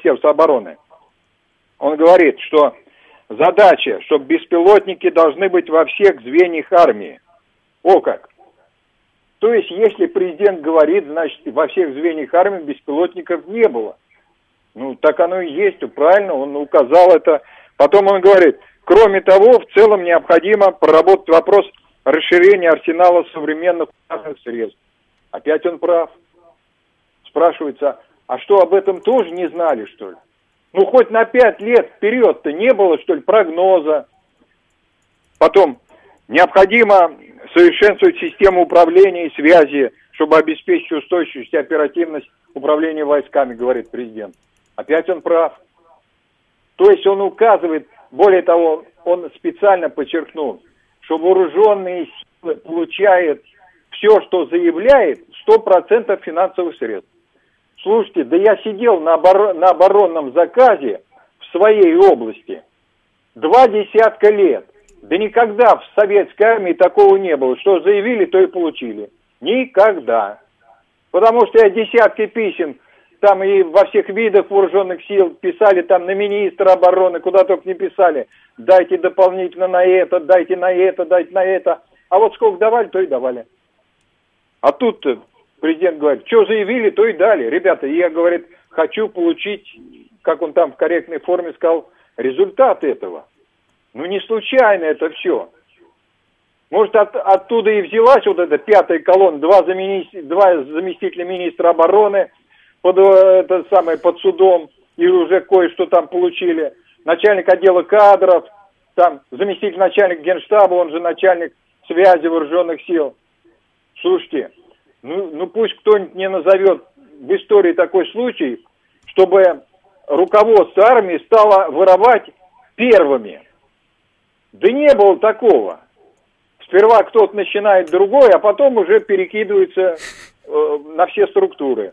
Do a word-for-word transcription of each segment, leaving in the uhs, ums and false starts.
Министерства обороны. Он говорит, что задача, что беспилотники должны быть во всех звеньях армии. О как! То есть, если президент говорит, значит, во всех звеньях армии беспилотников не было. Ну, так оно и есть, правильно, он указал это. Потом он говорит, кроме того, в целом необходимо проработать вопрос расширения арсенала современных ударных средств. Опять он прав. Спрашивается, а что, об этом тоже не знали, что ли? Ну, хоть на пять лет вперед-то не было, что ли, прогноза. Потом, необходимо совершенствовать систему управления и связи, чтобы обеспечить устойчивость и оперативность управления войсками, говорит президент. Опять он прав. То есть он указывает, более того, он специально подчеркнул, что вооруженные силы получают все, что заявляет, сто процентов финансовых средств. Слушайте, да я сидел на, обор... на оборонном заказе в своей области два десятка лет. Да никогда в советской армии такого не было. Что заявили, то и получили. Никогда. Потому что я десятки писем там и во всех видах вооруженных сил писали там на министра обороны, куда только не писали. Дайте дополнительно на это, дайте на это, дайте на это. А вот сколько давали, то и давали. А тут президент говорит, что заявили, то и дали. Ребята, я, говорит, хочу получить, как он там в корректной форме сказал, результат этого. Ну, не случайно это все. Может, от, оттуда и взялась вот эта пятая колонна, два, замени, два заместителя министра обороны под, это самое, под судом, и уже кое-что там получили. Начальник отдела кадров, там заместитель начальника генштаба, он же начальник связи вооруженных сил. Слушайте, ну, ну пусть кто-нибудь не назовет в истории такой случай, чтобы руководство армии стало воровать первыми. Да не было такого. Сперва кто-то начинает другой, а потом уже перекидывается э, на все структуры.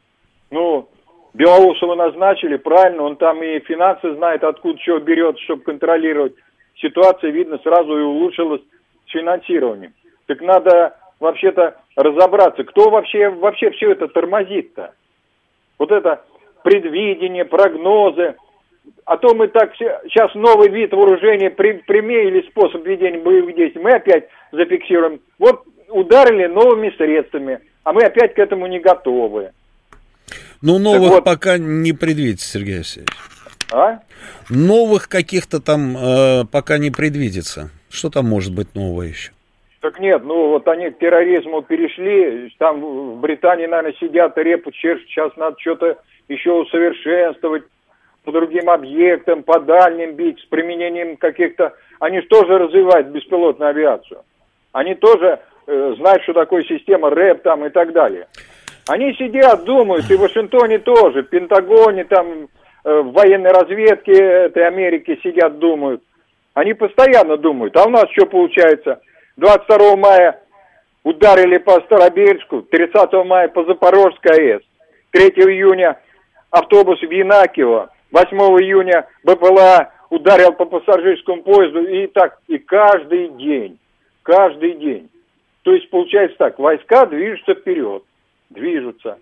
Ну, Белоусова назначили, правильно, он там и финансы знает, откуда что берет, чтобы контролировать. Ситуация, видно, сразу и улучшилась с финансированием. Так надо вообще-то разобраться, кто вообще, вообще все это тормозит-то. Вот это предвидение, прогнозы. А то мы так сейчас новый вид вооружения применили способ ведения боевых действий. Мы опять зафиксируем. Вот ударили новыми средствами, а мы опять к этому не готовы. Ну, новых вот, пока не предвидится, Сергей Алексеевич. А? Новых каких-то там э, пока не предвидится. Что там может быть нового еще? Так нет, ну вот они к терроризму перешли, там в Британии, наверное, сидят и репу чешут, сейчас надо что-то еще усовершенствовать. По другим объектам, по дальним бить, с применением каких-то... Они же тоже развивают беспилотную авиацию. Они тоже э, знают, что такое система рэп там и так далее. Они сидят, думают, и в Вашингтоне тоже, в Пентагоне, там, э, в военной разведке этой Америки сидят, думают. Они постоянно думают. А у нас что получается? двадцать второго мая ударили по Старобельску, тридцатого мая по Запорожской АЭС, третьего июня автобус в Янакиево, восьмого июня БПЛА ударил по пассажирскому поезду, и так, и каждый день, каждый день. То есть, получается так, войска движутся вперед, движутся.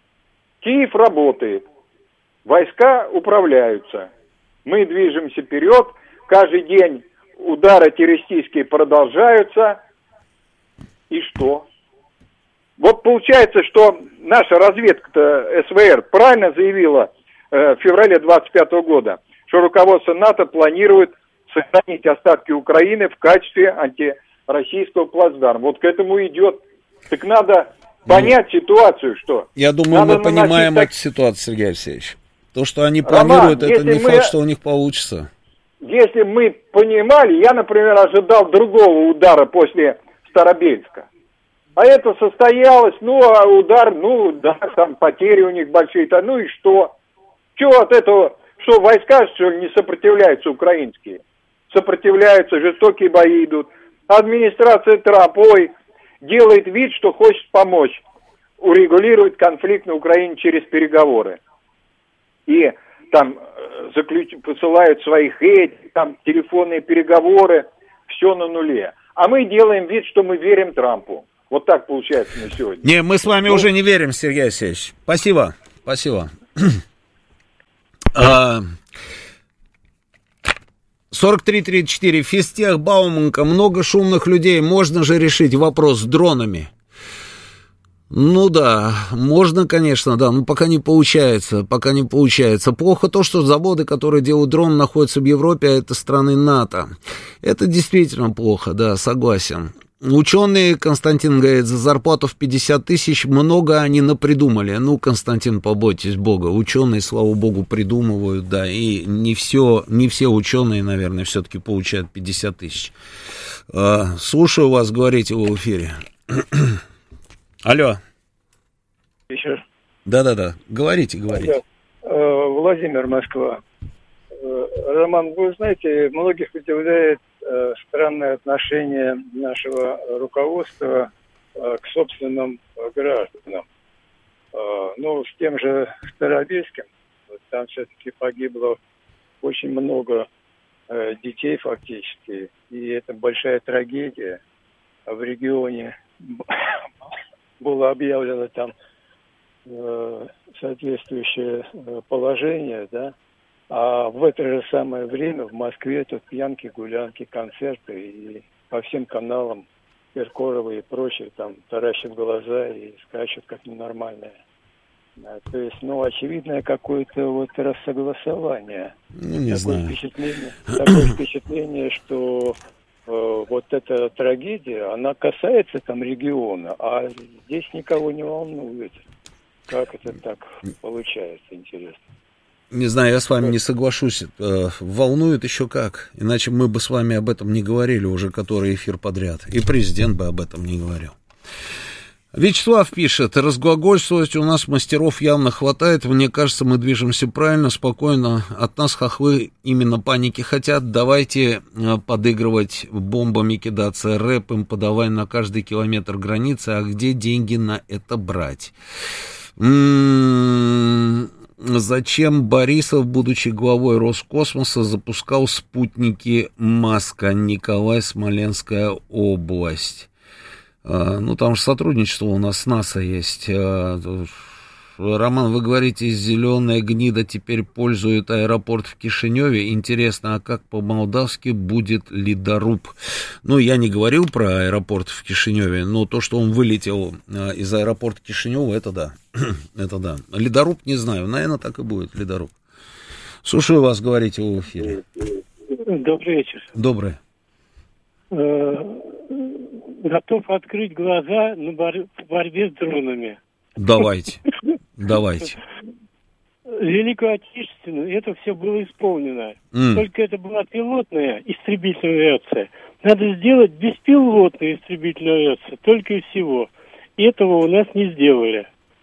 Киев работает, войска управляются. Мы движемся вперед, каждый день удары террористические продолжаются. И что? Вот получается, что наша разведка-то СВР правильно заявила э, в феврале двадцать пятого года, что руководство НАТО планирует сохранить остатки Украины в качестве антироссийского плацдарма. Вот к этому идет. Так надо понять ну, ситуацию, что... Я думаю, надо мы понимаем так... эту ситуацию, Сергей Алексеевич. То, что они планируют, Роман, это не мы... факт, что у них получится. Если мы понимали, я, например, ожидал другого удара после Старобельска. А это состоялось, ну, а удар, ну, да, там потери у них большие-то, ну и что? Чего от этого, что войска, что ли, не сопротивляются украинские? Сопротивляются, жестокие бои идут. Администрация Трампа, ой, делает вид, что хочет помочь урегулировать конфликт на Украине через переговоры. И там заключ... посылают своих этих, там телефонные переговоры, все на нуле. А мы делаем вид, что мы верим Трампу. Вот так получается на сегодня. Не, мы с вами ну, уже не верим, Сергей Алексеевич. Спасибо, спасибо. А... сорок три тридцать четыре. Физтех, Бауманка, много шумных людей. Можно же решить вопрос с дронами? Ну да, можно, конечно, да, но пока не получается, пока не получается. Плохо то, что заводы, которые делают дрон, находятся в Европе, а это страны НАТО. Это действительно плохо, да, согласен. Ученые, Константин говорит, за зарплату в пятьдесят тысяч много они напридумали. Ну, Константин, побойтесь Бога. Ученые, слава Богу, придумывают, да, и не все, не все ученые, наверное, все-таки получают пятьдесят тысяч. А, слушаю вас, говорите вы в эфире. Алло. Еще. Да-да-да, говорите, говорите. Владимир, Москва. Роман, вы знаете, многих удивляет странное отношение нашего руководства к собственным гражданам. Ну, с тем же Старобельским, там все-таки погибло очень много детей фактически, и это большая трагедия. А в регионе было объявлено там соответствующее положение, да, а в это же самое время в Москве тут пьянки, гулянки, концерты, и по всем каналам Киркорова и прочие там таращат глаза и скачут как ненормальные. А, то есть, ну, очевидное какое-то вот рассогласование. Ну, не такое знаю. Впечатление, такое впечатление, что э, вот эта трагедия, она касается там региона, а здесь никого не волнует. Как это так получается, интересно? Не знаю, я с вами не соглашусь. Волнует еще как. Иначе мы бы с вами об этом не говорили уже который эфир подряд. И президент бы об этом не говорил. Вячеслав пишет, разглагольствовать у нас мастеров явно хватает. Мне кажется, мы движемся правильно, спокойно. От нас хохлы именно паники хотят. Давайте подыгрывать бомбами, кидаться, рэп им подавай на каждый километр границы. А где деньги на это брать? М-м-м, зачем Борисов, будучи главой Роскосмоса, запускал спутники Маска? Николай, Смоленская область. А, ну, там же сотрудничество у нас с НАСА есть. А, Роман, вы говорите, зеленая гнида теперь пользует аэропорт в Кишиневе. Интересно, а как по-молдавски будет ледоруб? Ну, я не говорил про аэропорт в Кишиневе, но то, что он вылетел из аэропорта Кишинева, это да. Это да. Ледоруб не знаю, наверное, так и будет, ледоруб. Слушаю вас, говорите в эфире. Добрый вечер. Добрый. Готов открыть глаза на бор- борьбе с дронами. Давайте, давайте. Великую Отечественную это все было исполнено. Mm. Только это была пилотная истребительная авиация. Надо сделать беспилотную истребительную авиацию. Только и всего. И этого у нас не сделали.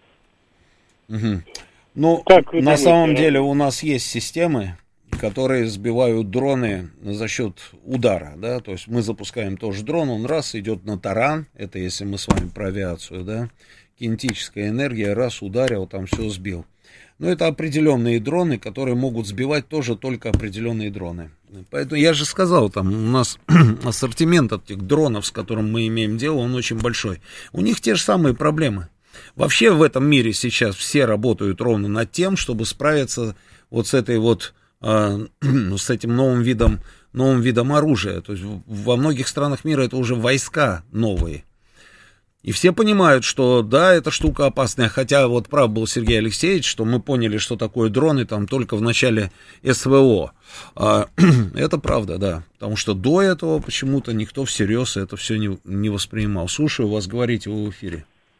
Угу. Ну, как на думаете, самом да? деле у нас есть системы, которые сбивают дроны за счет удара, да, то есть мы запускаем тоже дрон, он раз идет на таран, это если мы с вами про авиацию, да, кинетическая энергия, раз ударил, там все сбил. Но это определенные дроны, которые могут сбивать тоже только определенные дроны. Поэтому я же сказал, там у нас ассортимент этих дронов, с которым мы имеем дело, он очень большой. У них те же самые проблемы. Вообще в этом мире сейчас все работают ровно над тем, чтобы справиться вот с этой вот, э, с этим новым видом, новым видом оружия. То есть во многих странах мира это уже войска новые. И все понимают, что да, эта штука опасная, хотя вот прав был Сергей Алексеевич, что мы поняли, что такое дроны там только в начале СВО. А, это правда, да, потому что до этого почему-то никто всерьез это все не, не воспринимал. Слушаю вас, говорите вы в эфире.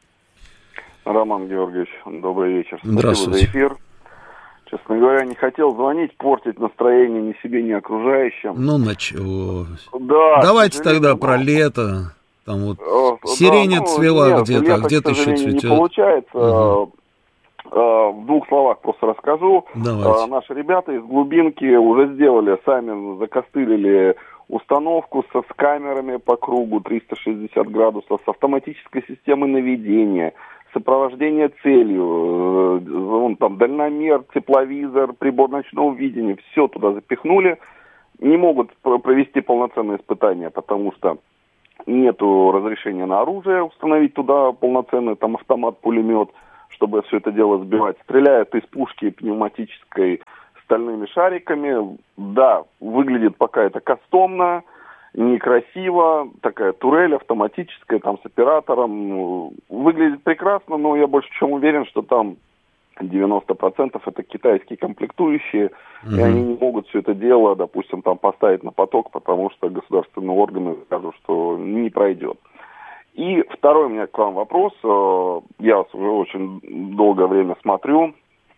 Роман Георгиевич, добрый вечер. Здравствуйте. Спасибо за эфир. Честно говоря, не хотел звонить, портить настроение ни себе, ни окружающим. Ну, на чего? Да, давайте тогда но... про лето. Там вот э, сирень да, отцвела ну, где-то, а где-то еще цветет. Не получается. Угу. В двух словах просто расскажу. Давайте. Наши ребята из глубинки уже сделали, сами закостылили установку со, с камерами по кругу триста шестьдесят градусов, с автоматической системой наведения, сопровождение целью, вон там дальномер, тепловизор, прибор ночного видения, все туда запихнули. Не могут провести полноценные испытания, потому что нету разрешения на оружие, установить туда полноценный там автомат, пулемет, чтобы все это дело сбивать. Стреляют из пушки пневматической стальными шариками. Да, выглядит пока это кастомно, некрасиво, такая турель автоматическая, там с оператором. Выглядит прекрасно, но я больше чем уверен, что там девяносто процентов это китайские комплектующие, mm-hmm. и они не могут все это дело, допустим, там поставить на поток, потому что государственные органы скажут, что не пройдет. И второй у меня к вам вопрос. Я вас уже очень долгое время смотрю.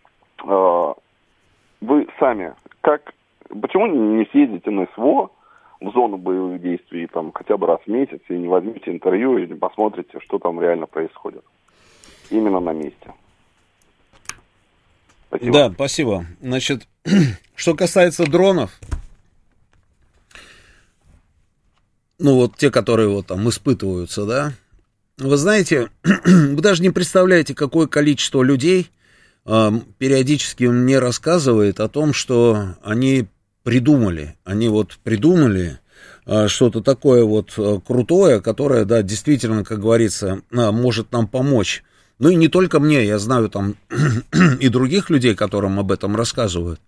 Вы сами, как, почему не съездите на СВО в зону боевых действий там хотя бы раз в месяц и не возьмете интервью и не посмотрите, что там реально происходит? Именно на месте. Спасибо. Да, спасибо. Значит, что касается дронов, ну вот те, которые вот там испытываются, да, вы знаете, вы даже не представляете, какое количество людей э, периодически мне рассказывает о том, что они придумали, они вот придумали э, что-то такое вот э, крутое, которое, да, действительно, как говорится, э, может нам помочь. Ну и не только мне, я знаю там и других людей, которым об этом рассказывают.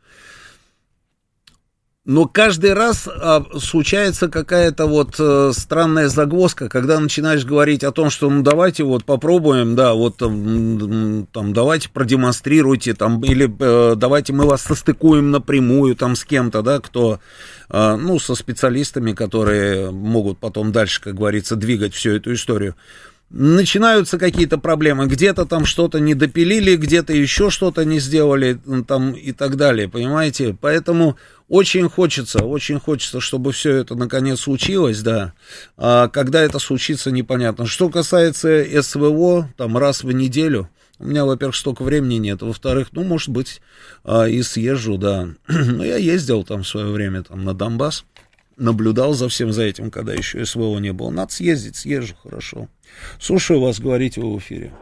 Но каждый раз а, случается какая-то вот а, странная загвоздка, когда начинаешь говорить о том, что ну давайте вот попробуем, да, вот там, там давайте продемонстрируйте, там, или а, давайте мы вас состыкуем напрямую там с кем-то, да, кто, а, ну, со специалистами, которые могут потом дальше, как говорится, двигать всю эту историю. Начинаются какие-то проблемы, где-то там что-то не допилили, где-то еще что-то не сделали, там и так далее, понимаете? Поэтому очень хочется, очень хочется, чтобы все это наконец случилось, да. А когда это случится, непонятно. Что касается СВО, там раз в неделю, у меня, во-первых, столько времени нет, во-вторых, ну, может быть, и съезжу, да. Но я ездил там в свое время там на Донбасс, наблюдал за всем за этим, когда еще СВО не было. Надо съездить, съезжу, хорошо. Слушаю вас, говорите вы в эфире.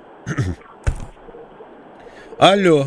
Алло.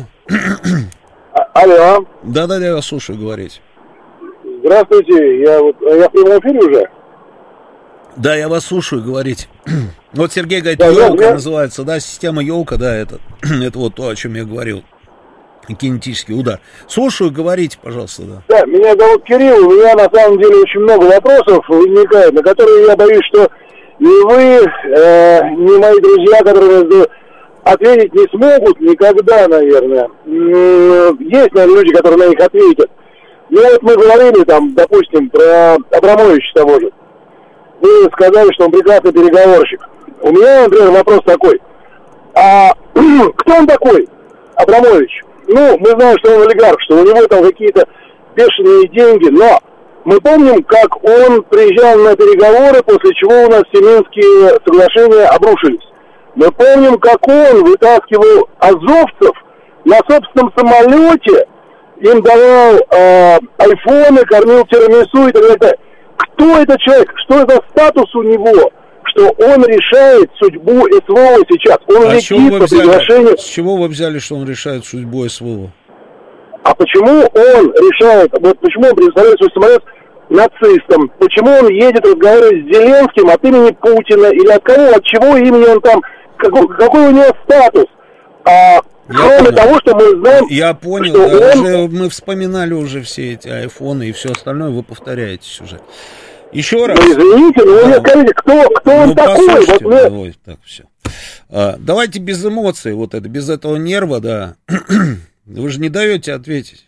Алло. Да-да-да, я вас слушаю, говорите. Здравствуйте, я, вот, я в прямом эфире уже? Да, я вас слушаю, говорите. Вот Сергей говорит, да, елка я... называется, да, система елка, да, это, это вот то, о чем я говорил. Кинетический удар. Слушаю, говорите, пожалуйста, да. Да, меня зовут Кирилл, у меня на самом деле очень много вопросов возникает, на которые я боюсь, что ни вы, э, ни мои друзья, которые ответить не смогут никогда, наверное. Есть, наверное, люди, которые на них ответят. Ну вот мы говорили там, допустим, про Абрамовича того же. Вы сказали, что он прекрасный переговорщик. У меня, например, вопрос такой. А кто он такой, Абрамович? Ну, мы знаем, что он олигарх, что у него там какие-то бешеные деньги, но мы помним, как он приезжал на переговоры, после чего у нас все Минские соглашения обрушились. Мы помним, как он вытаскивал азовцев на собственном самолете, им давал э, айфоны, кормил тирамису и так далее. Кто этот человек? Что это статус у него? Что он решает судьбу СВО сейчас. Он а летит по приглашению. С чего вы взяли, что он решает судьбу СВО? А почему он решает, вот почему он предоставляет свой самолет нацистам? Почему он едет разговаривать с Зеленским от имени Путина? Или от кого, от чего имени он там, какой, какой у него статус? А, кроме понял. того, что мы знаем... Я понял, что да, он... уже, мы вспоминали уже все эти айфоны и все остальное, вы повторяетесь уже. Еще раз. Ну, извините, но вы мне скажите, кто, кто ну, он такой? Вот мы... Давай, так, все. А, давайте без эмоций, вот это, без этого нерва, да. Вы же не даете ответить.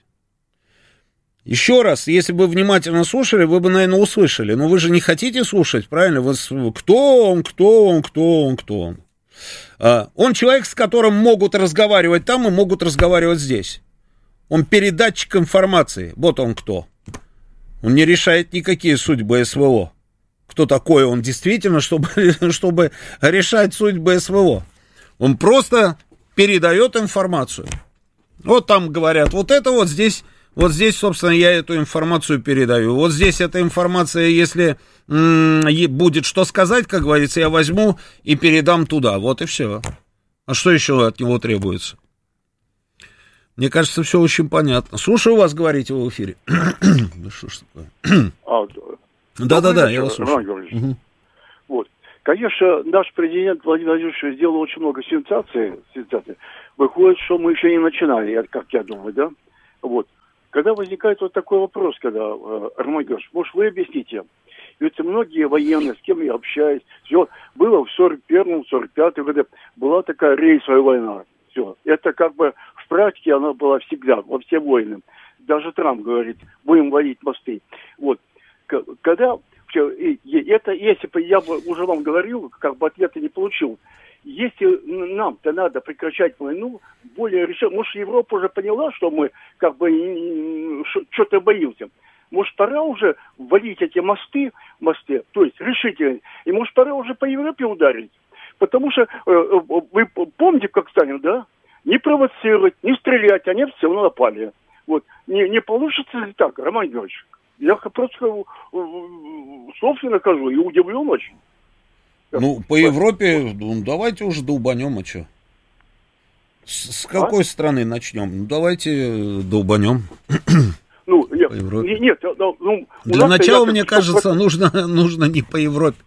Еще раз, если бы внимательно слушали, вы бы, наверное, услышали. Но вы же не хотите слушать, правильно? Вы, кто он, кто он, кто он, кто он? А, он человек, с которым могут разговаривать там и могут разговаривать здесь. Он передатчик информации. Вот он кто. Он не решает никакие судьбы СВО. Кто такой он действительно, чтобы, чтобы решать судьбы СВО? Он просто передает информацию. Вот там говорят, вот это вот здесь, вот здесь, собственно, я эту информацию передаю. Вот здесь эта информация, если м- будет что сказать, как говорится, я возьму и передам туда. Вот и все. А что еще от него требуется? Мне кажется, все очень понятно. Слушаю вас, говорите вы в эфире. Да что ж такое? Да-да-да, я вас слушаю. Угу. Вот. Конечно, наш президент Владимир Владимирович сделал очень много сенсаций. сенсаций. Выходит, что мы еще не начинали, как я думаю, да? Вот. когда возникает вот такой вопрос, когда, э, Роман Георгиевич, может, вы объясните? Ведь многие военные, с кем я общаюсь, все, было в сорок первом, сорок пятом году, была такая рейсовая война. Все. Это как бы в практике она была всегда, во все войны. Даже Трамп говорит, будем водить мосты. Вот. Когда все, и, и это, если бы я бы уже вам говорил, как бы ответа не получил, если нам-то надо прекращать войну, более решенно, может, Европа уже поняла, что мы как бы что-то боимся. Может, пора уже вводить эти мосты, мосты, то есть решительно, и может, пора уже по Европе ударить. Потому что, э, вы помните, как Сталин, да? Не провоцировать, не стрелять, они все напали. Вот. Не, не получится ли так, Роман Георгиевич? Я просто собственно скажу и удивлен очень. Ну, по Европе, ну, давайте уже долбанем, а что? С, с какой а? страны начнем? Ну, давайте долбанем. Ну, нет, нет, ну, для начала, мне кажется, нужно, нужно не по Европе.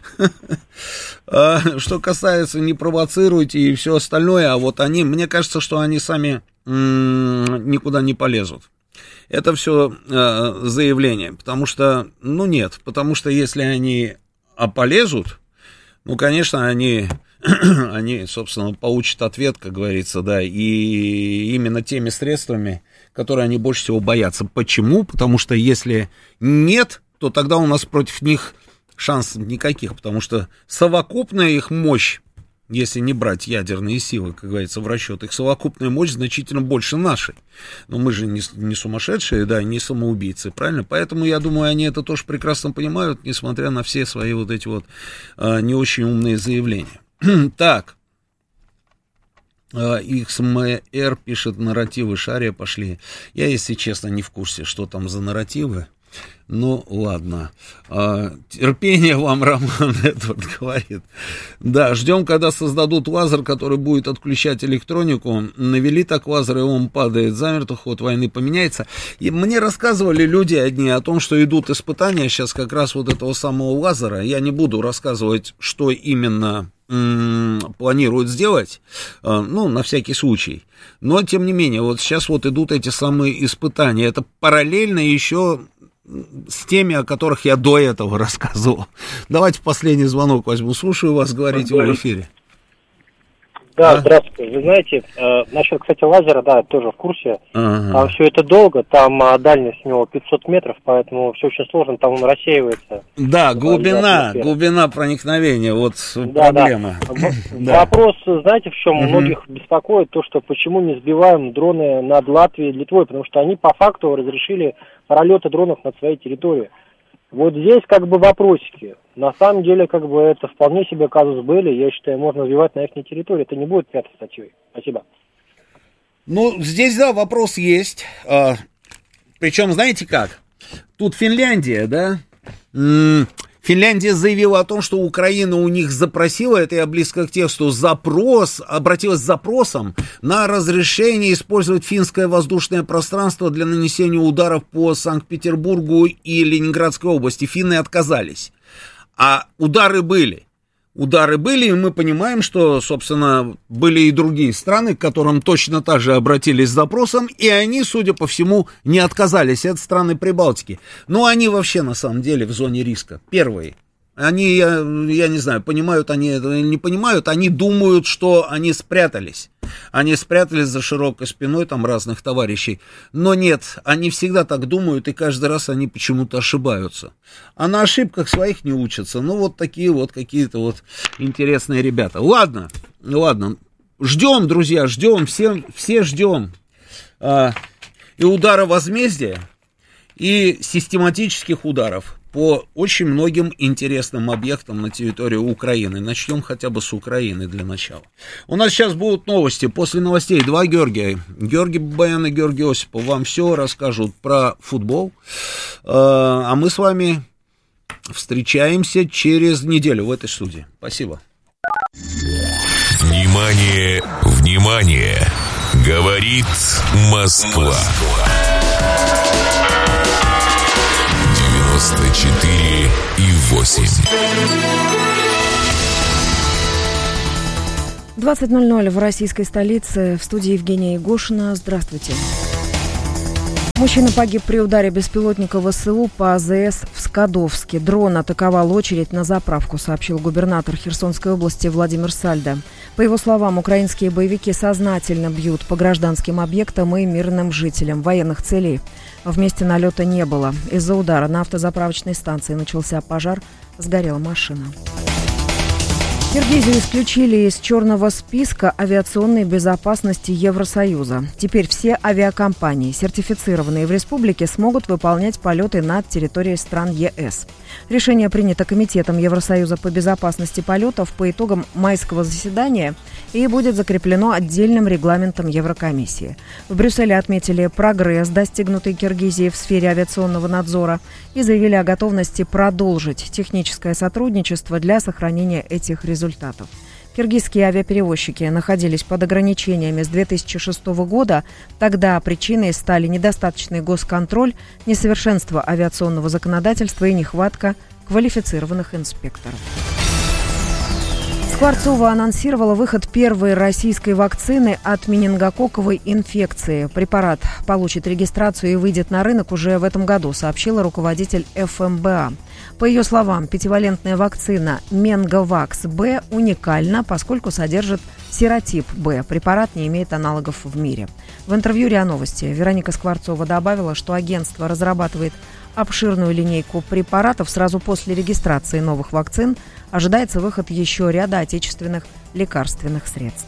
Что касается не провоцируйте и все остальное, а вот они, мне кажется, что они сами никуда не полезут. Это все заявление, потому что, ну нет, потому что если они полезут, ну, конечно, они, они, собственно, получат ответ, как говорится, да, и именно теми средствами, которые они больше всего боятся. Почему? Потому что если нет, то тогда у нас против них шансов никаких, потому что совокупная их мощь, если не брать ядерные силы, как говорится, в расчет, их совокупная мощь значительно больше нашей. Но мы же не, не сумасшедшие, да, не самоубийцы, правильно? Поэтому, я думаю, они это тоже прекрасно понимают, несмотря на все свои вот эти вот а, не очень умные заявления. Так, икс эм эр пишет, нарративы Шария пошли. Я, если честно, не в курсе, что там за нарративы. Ну, ладно. А, терпение вам, Роман Эдвард говорит. Да, ждем, когда создадут лазер, который будет отключать электронику. Навели так лазер, и он падает замертво, ход войны поменяется. И мне рассказывали люди одни о том, что идут испытания сейчас как раз вот этого самого лазера. Я не буду рассказывать, что именно м- планируют сделать, а, ну, на всякий случай. Но, тем не менее, вот сейчас вот идут эти самые испытания. Это параллельно еще с теми, о которых я до этого рассказывал. Давайте последний звонок возьму. Слушаю вас, говорите в эфире. Да, а? Здравствуйте. Вы знаете, э, насчет, кстати, лазера, да, тоже в курсе. Ага. Там все это долго, там а, дальность у него пятьсот метров, поэтому все очень сложно, там он рассеивается. Да, глубина, глубина проникновения, вот да, проблема. Да. Да. Вопрос, знаете, в чем угу. многих беспокоит, то, что почему не сбиваем дроны над Латвией и Литвой, потому что они по факту разрешили пролеты дронов над своей территорией. Вот здесь как бы вопросики. На самом деле, как бы это вполне себе казус были. Я считаю, можно сбивать на их территории. Это не будет пятой статьей. Спасибо. Ну, здесь, да, вопрос есть. А, причем, знаете как? Тут Финляндия, да? М-м, Финляндия заявила о том, что Украина у них запросила, это я близко к тексту, запрос, обратилась с запросом на разрешение использовать финское воздушное пространство для нанесения ударов по Санкт-Петербургу и Ленинградской области. Финны отказались. А удары были. Удары были, и мы понимаем, что, собственно, были и другие страны, к которым точно так же обратились с запросом, и они, судя по всему, не отказались. Это страны Прибалтики. Но они вообще, на самом деле, в зоне риска. Первые. Они, я, я не знаю, понимают они это или не понимают, они думают, что они спрятались. Они спрятались за широкой спиной там разных товарищей. Но нет, они всегда так думают, и каждый раз они почему-то ошибаются. А на ошибках своих не учатся. Ну, вот такие вот какие-то вот интересные ребята. Ладно, ладно. Ждем, друзья, ждем, все, все ждем. А, и удара возмездия, и систематических ударов по очень многим интересным объектам на территории Украины. Начнем хотя бы с Украины для начала. У нас сейчас будут новости. После новостей два Георгия. Георгий Бабаян и Георгий Осипов вам все расскажут про футбол. А мы с вами встречаемся через неделю в этой студии. Спасибо. Внимание, внимание! Говорит Москва. девяносто четыре и восемь. двадцать ноль ноль в российской столице. В студии Евгения Егошина. Здравствуйте. Мужчина погиб при ударе беспилотника ВСУ по АЗС в Скадовске. Дрон атаковал очередь на заправку, сообщил губернатор Херсонской области Владимир Сальдо. По его словам, украинские боевики сознательно бьют по гражданским объектам и мирным жителям. Военных целей в месте налета не было. Из-за удара на автозаправочной станции начался пожар, сгорела машина. Киргизию исключили из черного списка авиационной безопасности Евросоюза. Теперь все авиакомпании, сертифицированные в республике, смогут выполнять полеты над территорией стран ЕС. Решение принято Комитетом Евросоюза по безопасности полетов по итогам майского заседания и будет закреплено отдельным регламентом Еврокомиссии. В Брюсселе отметили прогресс, достигнутый Киргизией в сфере авиационного надзора, и заявили о готовности продолжить техническое сотрудничество для сохранения этих результатов. Киргизские авиаперевозчики находились под ограничениями с две тысячи шестого года. Тогда причиной стали недостаточный госконтроль, несовершенство авиационного законодательства и нехватка квалифицированных инспекторов. Скворцова анонсировала выход первой российской вакцины от менингококковой инфекции. Препарат получит регистрацию и выйдет на рынок уже в этом году, сообщила руководитель эф эм бэ а. По ее словам, пятивалентная вакцина Менговакс-Б уникальна, поскольку содержит серотип Б. Препарат не имеет аналогов в мире. В интервью РИА Новости Вероника Скворцова добавила, что агентство разрабатывает обширную линейку препаратов. Сразу после регистрации новых вакцин ожидается выход еще ряда отечественных лекарственных средств.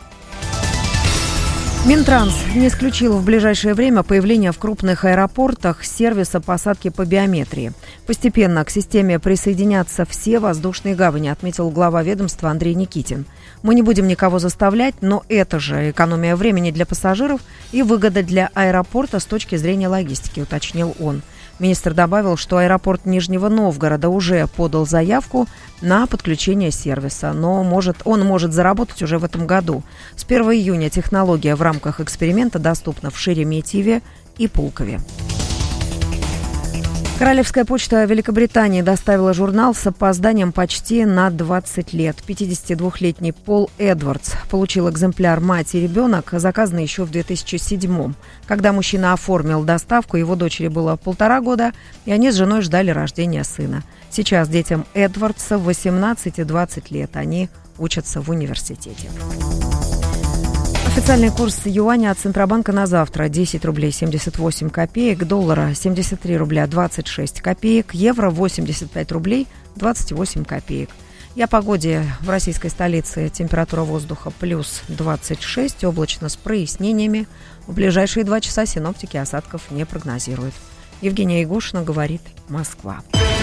Минтранс не исключил в ближайшее время появление в крупных аэропортах сервиса посадки по биометрии. Постепенно к системе присоединятся все воздушные гавани, отметил глава ведомства Андрей Никитин. Мы не будем никого заставлять, но это же экономия времени для пассажиров и выгода для аэропорта с точки зрения логистики, уточнил он. Министр добавил, что аэропорт Нижнего Новгорода уже подал заявку на подключение сервиса, но может, он может заработать уже в этом году. С первого июня технология в рамках эксперимента доступна в Шереметьеве и Пулкове. Королевская почта Великобритании доставила журнал с опозданием почти на двадцать лет. пятидесятидвухлетний Пол Эдвардс получил экземпляр «Мать и ребенок», заказанный еще в две тысячи седьмом. Когда мужчина оформил доставку, его дочери было полтора года, и они с женой ждали рождения сына. Сейчас детям Эдвардса восемнадцать и двадцать лет. Они учатся в университете. Официальный курс юаня от Центробанка на завтра: десять рублей семьдесят восемь копеек, доллара семьдесят три рубля двадцать шесть копеек, евро восемьдесят пять рублей двадцать восемь копеек. И о погоде в российской столице: температура воздуха плюс двадцать шесть, облачно с прояснениями. В ближайшие два часа синоптики осадков не прогнозируют. Евгения Ягушина, говорит Москва.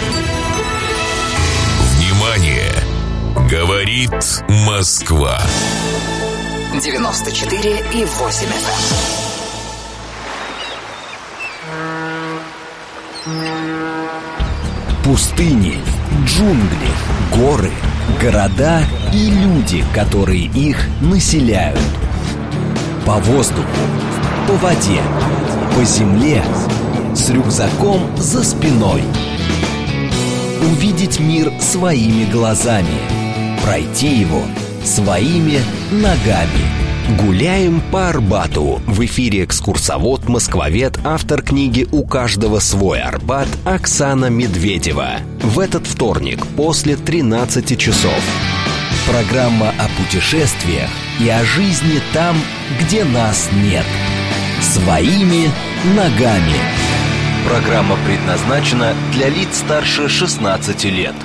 Внимание! Говорит Москва. девяносто четыре и восемь эф эм. Пустыни, джунгли, горы, города и люди, которые их населяют. По воздуху, по воде, по земле, с рюкзаком за спиной. Увидеть мир своими глазами, пройти его своими ногами. Гуляем по Арбату. В эфире экскурсовод-москвовед, автор книги «У каждого свой Арбат» Оксана Медведева. В этот вторник после тринадцати часов. Программа о путешествиях и о жизни там, где нас нет. Своими ногами. Программа предназначена для лиц старше шестнадцати лет.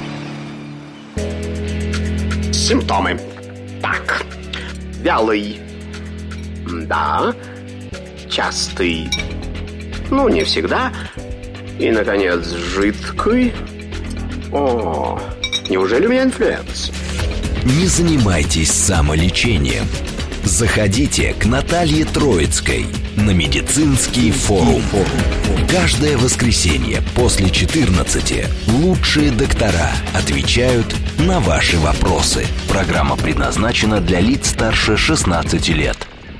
Симптомы. Так, вялый, да, частый, ну не всегда, и, наконец, жидкий. О, неужели у меня инфлюенс? Не занимайтесь самолечением. Заходите к Наталье Троицкой на медицинский форум. Каждое воскресенье после четырнадцати лучшие доктора отвечают на ваши вопросы. Программа предназначена для лиц старше шестнадцати лет.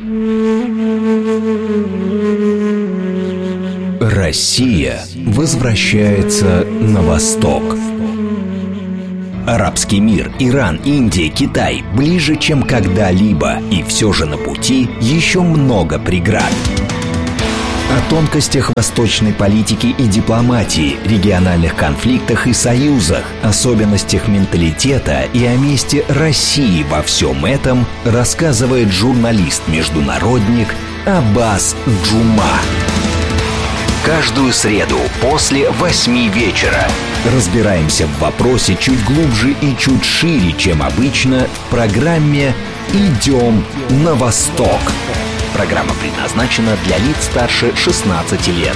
Россия возвращается на восток. Арабский мир, Иран, Индия, Китай ближе, чем когда-либо. И все же на пути еще много преград. О тонкостях восточной политики и дипломатии, региональных конфликтах и союзах, особенностях менталитета и о месте России во всем этом рассказывает журналист-международник Аббас Джума. Каждую среду после восьми вечера разбираемся в вопросе чуть глубже и чуть шире, чем обычно, в программе «Идем на восток». Программа предназначена для лиц старше шестнадцати лет.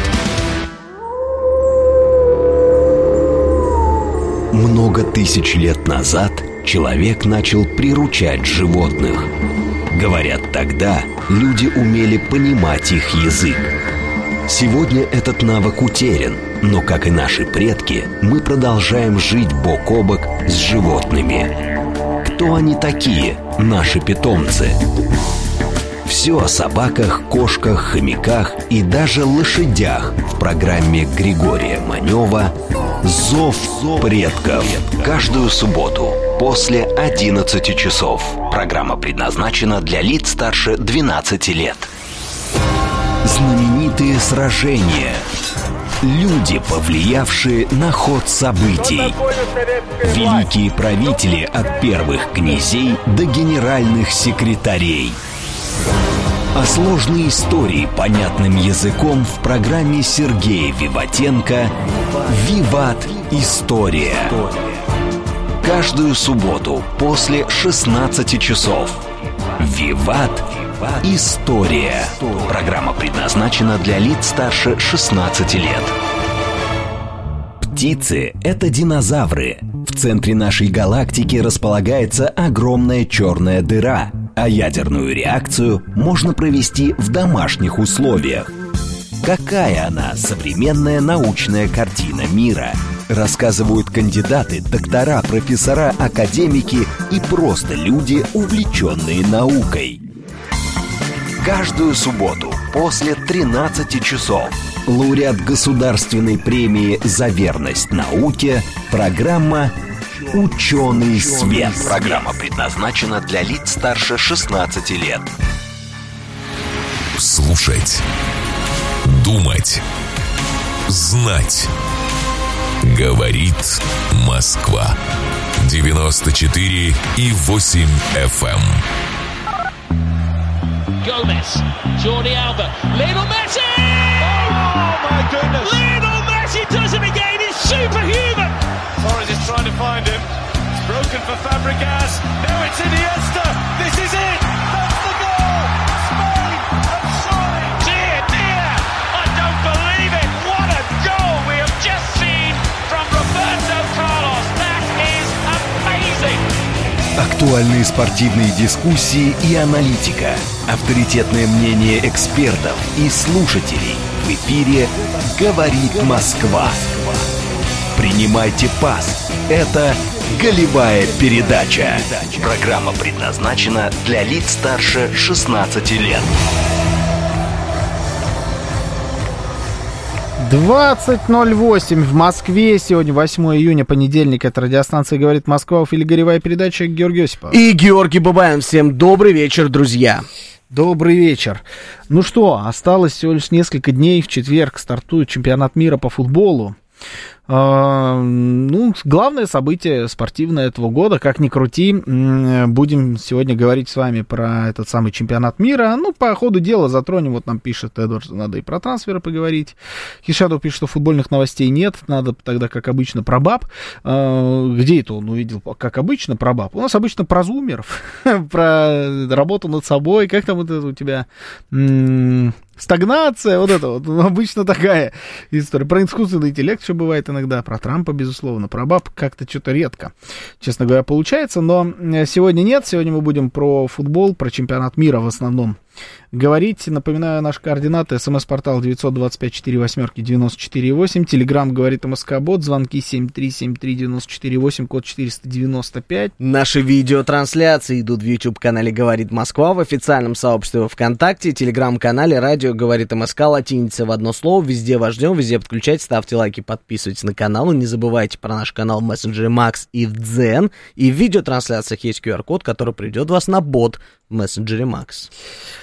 Много тысяч лет назад человек начал приручать животных. Говорят, тогда люди умели понимать их язык. Сегодня этот навык утерян, но, как и наши предки, мы продолжаем жить бок о бок с животными. Кто они такие, наши питомцы? Все о собаках, кошках, хомяках и даже лошадях в программе Григория Манева «Зов предков». Каждую субботу после одиннадцати часов. Программа предназначена для лиц старше двенадцати лет. Знаменитые сражения. Люди, повлиявшие на ход событий. Великие правители от первых князей до генеральных секретарей. А сложные истории понятным языком в программе Сергея Виватенко «Виват. История». Каждую субботу после шестнадцати часов. «Виват. История». Программа предназначена для лиц старше шестнадцати лет. Птицы — это динозавры. В центре нашей галактики располагается огромная черная дыра, а ядерную реакцию можно провести в домашних условиях. Какая она, современная научная картина мира? Рассказывают кандидаты, доктора, профессора, академики и просто люди, увлеченные наукой. Каждую субботу после тринадцати часов лауреат государственной премии «За верность науке» программа «Ученый свет». Программа предназначена для лиц старше шестнадцати лет. Слушать, думать, знать. Говорит Москва. девяносто четыре и восемь эф эм. Gomez, Jordi Alba, Lionel Messi! Oh my goodness! Lionel Messi does it again, he's superhuman! Torres is trying to find him, it's broken for Fabregas, now it's Iniesta, this is it! That's the goal! Spain have signed! Dear, dear, I don't believe it! What a goal we have just seen from Roberto Carlos! That is amazing! Актуальные спортивные дискуссии и аналитика. Авторитетное мнение экспертов и слушателей. В эфире «Говорит Москва». Принимайте пас. Это голевая передача. Программа предназначена для лиц старше шестнадцати лет. двадцать ноль восемь в Москве. Сегодня восьмое июня, понедельник. Это радиостанция «Говорит Москва». В эфире голевая передача. Георгий Осипов. И Георгий Бабаян. Всем добрый вечер, друзья. Добрый вечер. Ну что, осталось всего лишь несколько дней. В четверг стартует чемпионат мира по футболу. Uh, ну, главное событие спортивное этого года, как ни крути, будем сегодня говорить с вами про этот самый чемпионат мира. Ну, по ходу дела затронем, вот нам пишет Эдвард, надо и про трансферы поговорить. Хишадов пишет, что футбольных новостей нет, надо тогда, как обычно, про баб. Uh, где это он увидел, как обычно, про баб? У нас обычно про зумеров, про работу над собой, как там вот это у тебя... Стагнация, вот это вот, обычно такая история. Про искусственный интеллект еще бывает иногда, про Трампа, безусловно, про баб как-то что-то редко, честно говоря, получается, но сегодня нет, сегодня мы будем про футбол, про чемпионат мира в основном говорить. Напоминаю, наши координаты: смс-портал девятьсот двадцать пять сорок восемь девяносто четыре восемь, телеграмм «Говорит МСК-бот», звонки семь три семь три девяносто четыре восемь, код четыреста девяносто пять. Наши видеотрансляции идут в YouTube-канале «Говорит Москва», в официальном сообществе ВКонтакте, телеграм-канале «Радио Говорит МСК», латиница в одно слово. Везде вас ждем, везде подключайтесь, ставьте лайки, подписывайтесь на канал. И не забывайте про наш канал в мессенджере Макс и в Дзен. И в видеотрансляциях есть ку ар-код, который приведет вас на бот в мессенджере Макс.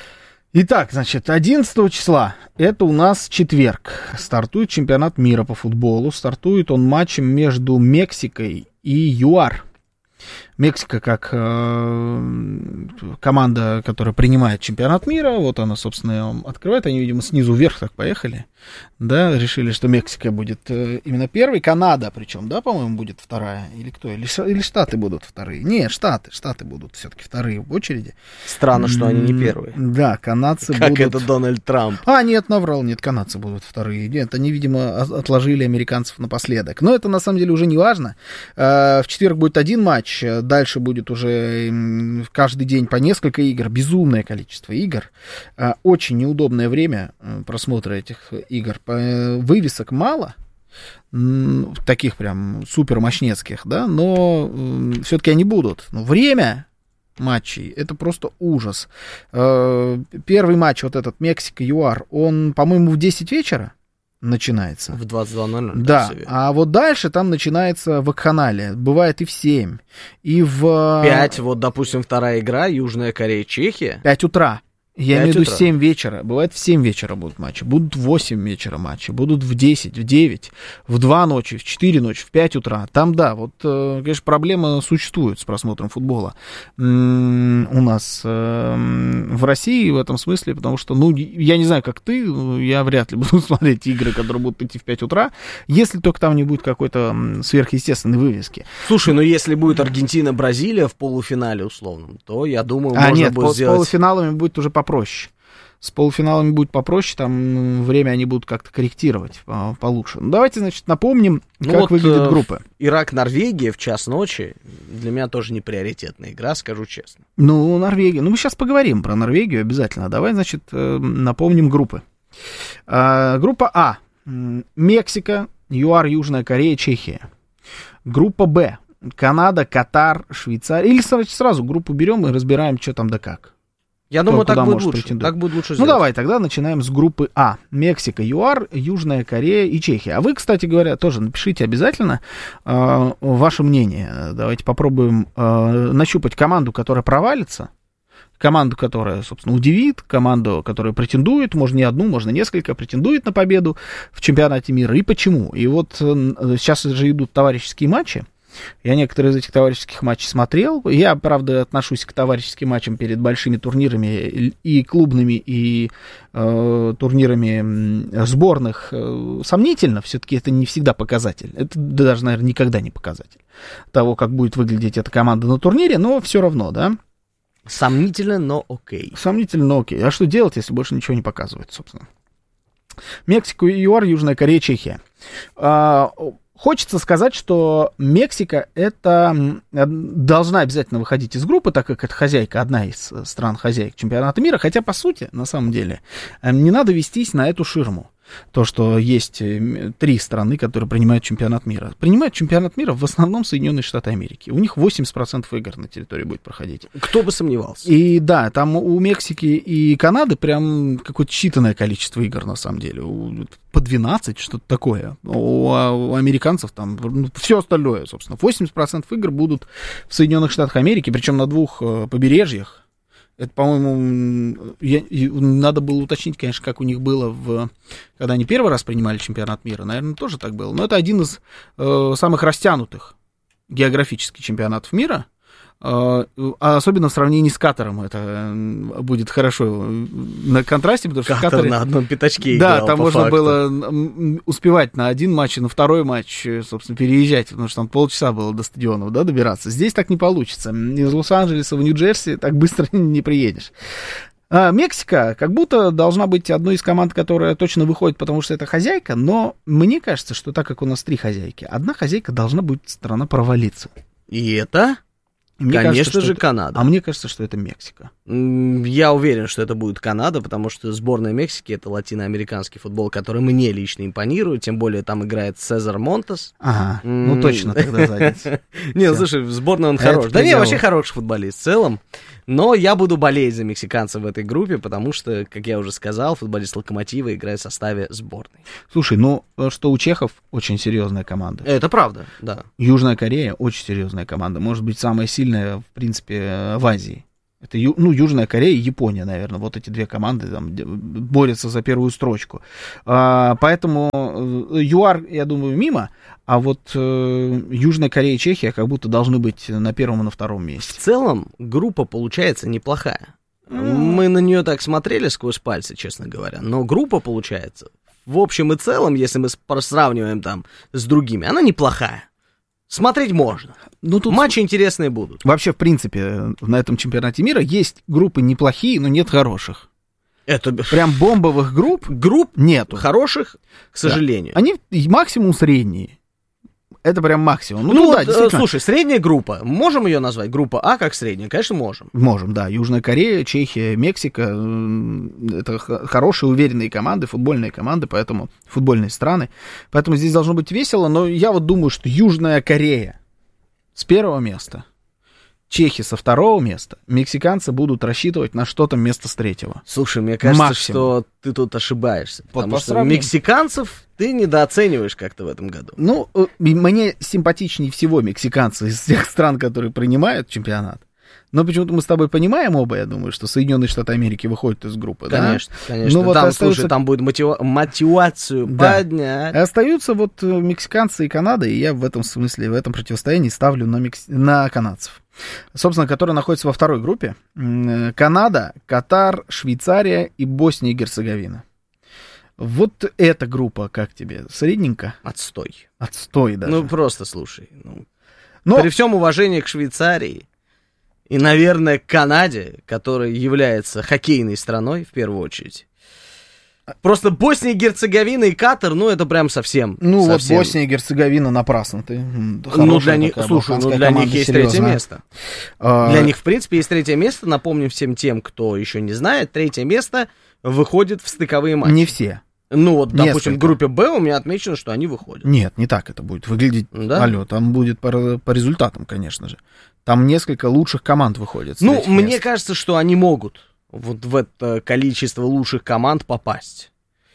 Итак, значит, одиннадцатого числа, это у нас четверг, стартует чемпионат мира по футболу. Стартует он матчем между Мексикой и ЮАР. Мексика как э, команда, которая принимает чемпионат мира, вот она, собственно, открывает, они, видимо, снизу вверх так поехали, да, решили, что Мексика будет э, именно первой, Канада причем, да, по-моему, будет вторая, или кто, или, или Штаты будут вторые, нет, Штаты, Штаты будут все-таки вторые в очереди. Странно, что они не первые. Да, канадцы как будут... Как это Дональд Трамп. А, нет, наврал, нет, канадцы будут вторые, нет, они, видимо, отложили американцев напоследок, но это, на самом деле, уже не важно. Э, в четверг будет один матч, дальше будет уже каждый день по несколько игр, безумное количество игр, очень неудобное время просмотра этих игр, вывесок мало, таких прям супер мощнецких, да, но все-таки они будут. Но время матчей — это просто ужас. Первый матч, вот этот Мексика-ЮАР, он, по-моему, в десять вечера начинается. В двадцать два ноль ноль. Да, а вот дальше там начинается вакханалия. Бывает и в семь, и в... пять, вот, допустим, вторая игра, Южная Корея, Чехия. пять утра. Я имею в виду семь вечера. Бывает в семь вечера будут матчи. Будут в восемь вечера матчи. Будут в десять, в девять, в два ночи, в четыре ночи, в пять утра. Там, да, вот, конечно, проблема существует с просмотром футбола у нас в России в этом смысле, потому что, ну, я не знаю, как ты, я вряд ли буду смотреть игры, которые будут идти в пять утра, если только там не будет какой-то сверхъестественной вывески. Слушай, ну если будет Аргентина-Бразилия в полуфинале условном, то, я думаю, а можно нет, будет по- сделать... с полуфиналами будет уже попроще. С полуфиналами будет попроще, там время они будут как-то корректировать по- получше. Ну, давайте, значит, напомним, ну как вот, выглядят э, группы. Ирак-Норвегия в час ночи для меня тоже не приоритетная игра, скажу честно. Ну, Норвегия. Ну, мы сейчас поговорим про Норвегию обязательно. Давай, значит, э, напомним группы. А, группа А. Мексика, ЮАР, Южная Корея, Чехия. Группа Б. Канада, Катар, Швейцария. Или сразу группу берем и разбираем, что там да как. Я думаю, так будет лучше. Так будет лучше ну, сделать. давай, тогда начинаем с группы А. Мексика, ЮАР, Южная Корея и Чехия. А вы, кстати говоря, тоже напишите обязательно э, ваше мнение. Давайте попробуем э, нащупать команду, которая провалится. Команду, которая, собственно, удивит. Команду, которая претендует, можно не одну, можно несколько, претендует на победу в чемпионате мира. И почему? И вот э, сейчас же идут товарищеские матчи. Я некоторые из этих товарищеских матчей смотрел. Я, правда, отношусь к товарищеским матчам перед большими турнирами и клубными, и э, турнирами сборных э, сомнительно. Все-таки это не всегда показатель. Это даже, наверное, никогда не показатель того, как будет выглядеть эта команда на турнире, но все равно, да. Сомнительно, но окей. Сомнительно, но окей. А что делать, если больше ничего не показывает, собственно? Мексика, ЮАР, Южная Корея, Чехия. А, Хочется сказать, что Мексика это должна обязательно выходить из группы, так как это хозяйка, одна из стран-хозяек чемпионата мира. Хотя, по сути, на самом деле, не надо вестись на эту ширму. То, что есть три страны, которые принимают чемпионат мира. Принимают чемпионат мира в основном Соединенные Штаты Америки. У них восемьдесят процентов игр на территории будет проходить. Кто бы сомневался. И да, там у Мексики и Канады прям какое-то считанное количество игр, на самом деле. По двенадцать, что-то такое. У, у американцев там ну, все остальное, собственно. восемьдесят процентов игр будут в Соединенных Штатах Америки, причем на двух побережьях. Это, по-моему, я, надо было уточнить, конечно, как у них было, в, когда они первый раз принимали чемпионат мира. Наверное, тоже так было. Но это один из э, самых растянутых географических чемпионатов мира. Э, особенно в сравнении с Катаром это будет хорошо на контрасте, потому что Катар в Катаре... на одном пятачке Да, играл, там по можно факту. было успевать на один матч и на второй матч, собственно, переезжать, потому что там полчаса было до стадионов, да, добираться. Здесь так не получится. Из Лос-Анджелеса в Нью-Джерси так быстро не приедешь. А Мексика как будто должна быть одной из команд, которая точно выходит, потому что это хозяйка, но мне кажется, что так как у нас три хозяйки, одна хозяйка должна будет страна провалиться. И это... Мне Конечно кажется, же, это... Канада. А мне кажется, что это Мексика. Я уверен, что это будет Канада, потому что сборная Мексики — это латиноамериканский футбол, который мне лично импонирует, тем более там играет Цезар Монтес. Ага, ну точно тогда задница. Не, ну слушай, в сборной он хорош. Да не, вообще хороший футболист в целом. Но я буду болеть за мексиканцев в этой группе, потому что, как я уже сказал, футболист Локомотива играет в составе сборной. Слушай, ну что у чехов очень серьезная команда. Это правда, да. Южная Корея очень серьезная команда. Может быть, самая сильная, в принципе, в Азии. Это, ну, Южная Корея и Япония, наверное. Вот эти две команды там борются за первую строчку. А, поэтому ЮАР, я думаю, мимо. А вот э, Южная Корея и Чехия как будто должны быть на первом и на втором месте. В целом, группа получается неплохая. Mm. Мы на нее так смотрели сквозь пальцы, честно говоря. Но группа получается, в общем и целом, если мы сравниваем там с другими, она неплохая. Смотреть можно. Ну, тут матчи интересные будут. Вообще, в принципе, на этом чемпионате мира есть группы неплохие, но нет хороших. Это прям бомбовых групп. Групп нету. Хороших, к сожалению. Да. Они максимум средние. Это прям максимум. Ну, ну да, вот, слушай, средняя группа. Можем ее назвать? Группа А как средняя? Конечно, можем. Можем, да. Южная Корея, Чехия, Мексика. Это хорошие, уверенные команды, футбольные команды, поэтому футбольные страны. Поэтому здесь должно быть весело. Но я вот думаю, что Южная Корея с первого места, чехи со второго места, мексиканцы будут рассчитывать на что-то место с третьего. Слушай, мне кажется, максимум. Что ты тут ошибаешься. Вот потому что мексиканцев ты недооцениваешь как-то в этом году. Ну, мне симпатичнее всего мексиканцы из всех стран, которые принимают чемпионат. Но почему-то мы с тобой понимаем оба, я думаю, что Соединенные Штаты Америки выходят из группы. Конечно, да? конечно. Ну, вот там, остаются... слушай, там будет мотива... мотивацию да. поднять. Остаются вот мексиканцы и Канада, и я в этом смысле, в этом противостоянии ставлю на, мекс... на канадцев. Собственно, которые находятся во второй группе. Канада, Катар, Швейцария и Босния и Герцеговина. Вот эта группа, как тебе? Средненько? Отстой. Отстой даже. Ну, просто слушай. Ну, Но... При всем уважении к Швейцарии и, наверное, к Канаде, которая является хоккейной страной, в первую очередь. Просто Босния и Герцеговина и Катар, ну, это прям совсем. Ну, совсем. вот Босния и Герцеговина напрасно. Ты ну, для них, слушай, ну, для них есть серьезная. Третье место. А... Для них, в принципе, есть третье место. Напомним всем тем, кто еще не знает, третье место выходит в стыковые матчи. Не все. Ну, вот, Несколько. Допустим, в группе Б у меня отмечено, что они выходят. Нет, не так это будет выглядеть. Да? Алло, там будет по, по результатам, конечно же. Там несколько лучших команд выходит. Ну, мне мест. кажется, что они могут вот в это количество лучших команд попасть.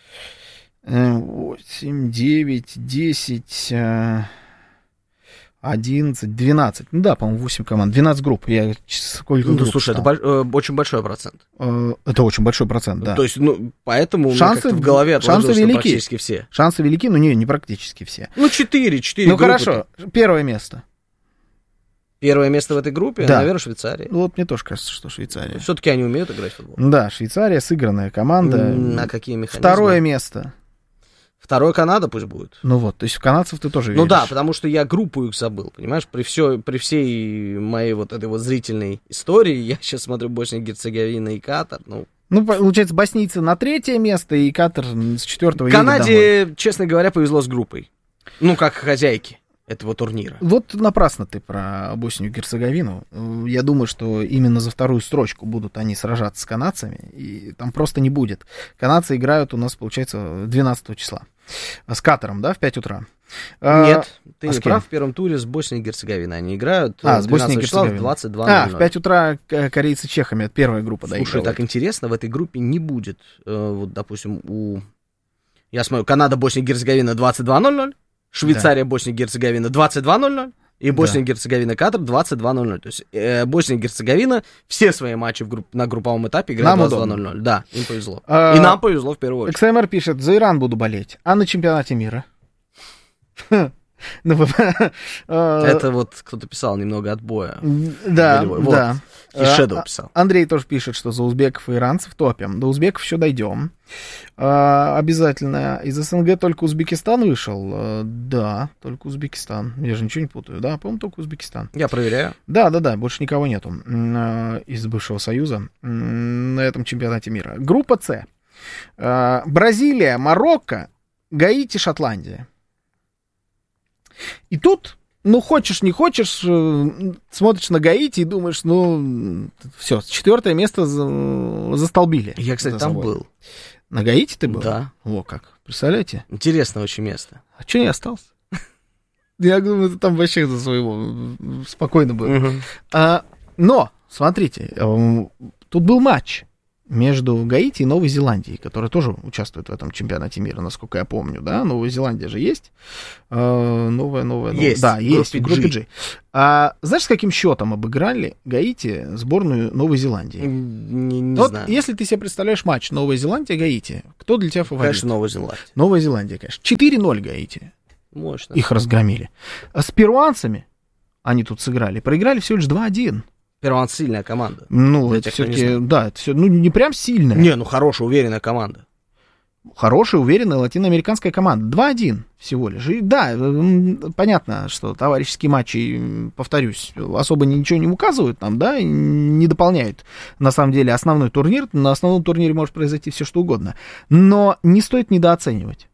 восемь, девять, десять, одиннадцать, двенадцать. Ну да, по-моему, восемь команд. двенадцать групп. Я сколько ну, групп слушай, это больш, э, очень большой процент. Это очень большой процент, да. То есть, ну, поэтому шансы, в голове шансы велики. Практически все. Шансы велики, но не, не практически все. Ну, четыре, четыре Ну, группы. хорошо. Первое место. Первое место в этой группе, да. наверное, Швейцария. Ну, вот мне тоже кажется, что Швейцария. Все-таки они умеют играть в футбол. Да, Швейцария, сыгранная команда. На какие механизмы? Второе место. Второе Канада пусть будет. Ну вот, то есть в канадцев ты тоже веришь. Ну да, потому что я группу их забыл, понимаешь? При, все, при всей моей вот этой вот зрительной истории, я сейчас смотрю Босния и Герцеговина и Катар, ну... Ну, получается, боснийцы на третье место и Катар с четвертого. Канаде, честно говоря, повезло с группой. Ну, как хозяйки этого турнира. Вот напрасно ты про Боснию и Герцеговину. Я думаю, что именно за вторую строчку будут они сражаться с канадцами, и там просто не будет. Канадцы играют у нас, получается, двенадцатого числа. С Катаром, да, в пять утра? Нет, ты а не прав, в первом туре с Боснией и Герцеговиной они играют. А, с Боснией и Герцеговиной. В двадцать два ноль ноль. А, в пять утра корейцы с чехами, это первая группа, да, Слушай, так интересно, в этой группе не будет, э, вот, допустим, у... Я смотрю, Канада, Босния и Герцеговина двадцать два ноль ноль, Швейцария, да. Босния и Герцеговина двадцать два ноль ноль, и Босния и да. Герцеговина, Катар двадцать два ноль ноль. То есть э, Босния и Герцеговина все свои матчи в групп... на групповом этапе играют двадцать два ноль ноль. Да, им повезло. А... И нам повезло в первую очередь. икс эм эр пишет, за Иран буду болеть, а на чемпионате мира? Это вот кто-то писал немного отбоя. Да, да. И Shadow писал. Андрей тоже пишет, что за узбеков и иранцев топим. До узбеков еще дойдем. Обязательно. Из СНГ только Узбекистан вышел. Да, только Узбекистан. Я же ничего не путаю. Да, по-моему, только Узбекистан. Я проверяю. Да, да, да, больше никого нету из бывшего Союза на этом чемпионате мира. Группа С. Бразилия, Марокко, Гаити, Шотландия. И тут, ну, хочешь, не хочешь, смотришь на Гаити и думаешь, ну, все, четвертое место за, застолбили. Я, кстати, там был. На Гаити ты был? Да. Во как, представляете? Интересное очень место. А что не остался? Я думаю, ты там вообще за своего спокойно был. Но, смотрите, тут был матч между Гаити и Новой Зеландией, которая тоже участвует в этом чемпионате мира, насколько я помню, да, Новая Зеландия же есть, э, новая, новая, новая, есть, да, есть, в группе G. G. А знаешь, с каким счетом обыграли Гаити сборную Новой Зеландии? Не, не вот знаю. если ты себе представляешь матч Новая Зеландия-Гаити, кто для тебя фаворит? Конечно, Новая Зеландия. Новая Зеландия, конечно. четыре ноль Гаити. Мощно. Их разгромили. А с перуанцами они тут сыграли, проиграли всего лишь два один. Перуанцы сильная команда. Ну, Для это тех, кто не все-таки, знает. да, это все, ну, не прям сильная. Не, ну хорошая, уверенная команда. Хорошая, уверенная латиноамериканская команда. два один всего лишь. И да, м, понятно, что товарищеские матчи, м, повторюсь, особо ничего не указывают нам, да, и не дополняют, на самом деле, основной турнир. На основном турнире может произойти все что угодно. Но не стоит недооценивать